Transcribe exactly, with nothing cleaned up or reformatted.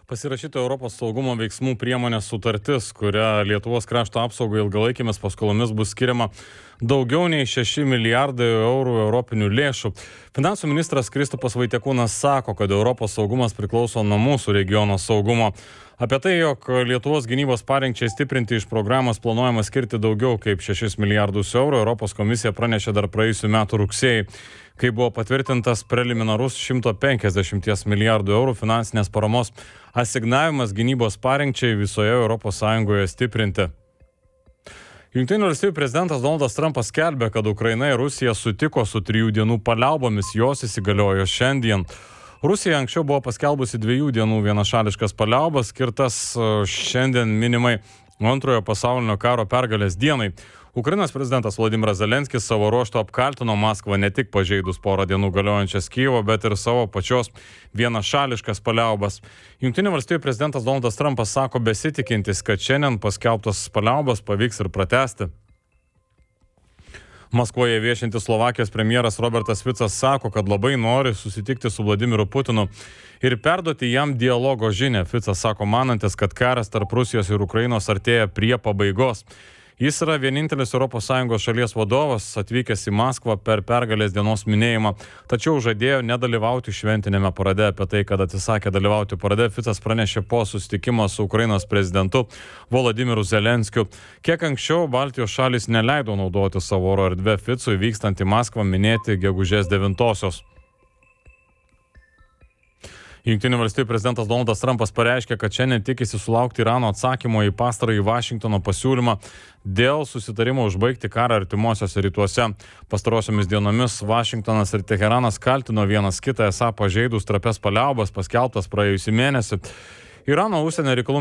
Pasirašyta Europos saugumo veiksmų priemonės sutartis, kuria Lietuvos krašto apsaugai ilgalaikėmis paskolomis bus skiriama daugiau nei šeši milijardai eurų europinių lėšų. Finansų ministras Kristupas Vaitiekūnas sako, kad Europos saugumas priklauso nuo mūsų regiono saugumo. Apie tai, jog Lietuvos gynybos parengčiai stiprinti iš programos planuojama skirti daugiau kaip šešis milijardus eurų, Europos komisija pranešė dar praėjusių metų rugsėjį, kai buvo patvirtintas preliminarus šimto penkiasdešimties milijardų eurų finansinės paramos asignavimas gynybos parengčiai visoje Europos Sąjungoje stiprinti. Jungtinių valstijų prezidentas Donaldas Trumpas skelbė, kad Ukraina ir Rusija sutiko su trijų dienų paliaubomis, jos įsigaliojo šiandien. Rusija anksčiau buvo paskelbusi dviejų dienų vienašališkas paliaubas, skirtas šiandien minimai antrojo pasaulinio karo pergalės dienai. Ukrainos prezidentas Volodymyras Zelenskis savo ruožtu apkaltino Maskvą ne tik pažeidus porą dienų galiojančias Kijevo, bet ir savo pačios vienašališkas paliaubas. Jungtinių valstijų prezidentas Donaldas Trumpas sako besitikintis, kad šiandien paskelbtas paliaubas pavyks ir pratęsti. Maskvoje viešintis Slovakijos premjeras Robertas Ficas sako, kad labai nori susitikti su Vladimiru Putinu ir perduoti jam dialogo žinią. Ficas sako manantis, kad karas tarp Rusijos ir Ukrainos artėja prie pabaigos. Jis yra vienintelis Europos Sąjungos šalies vadovas atvykęs į Maskvą per pergalės dienos minėjimą, tačiau žadėjo nedalyvauti šventinėme parade. Apie tai, kad atsisakė dalyvauti parade, Ficas pranešė po susitikimo su Ukrainos prezidentu Volodymyru Zelenskiu. Kiek anksčiau Baltijos šalys neleido naudoti savo oro erdvę Ficui vykstant į Maskvą minėti gegužės devintosios. Jungtinių valstijų prezidentas Donaldas Trumpas pareiškė, kad šiandien tikisi sulaukti Irano atsakymo į pastarąjį Vašingtono pasiūlymą dėl susitarimo užbaigti karą artimuosiuose rytuose. Pastarosiomis dienomis Vašingtonas ir Teheranas kaltino vienas kitą esą pažeidus trapias paliaubas paskelbtas praėjusį mėnesį. Irano užsienio reikalų